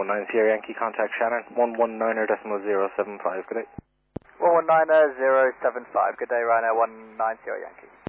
119 Sierra Yankee, contact Shannon, 119.075, good day. 119.075, good day, Ryanair 190 Yankee.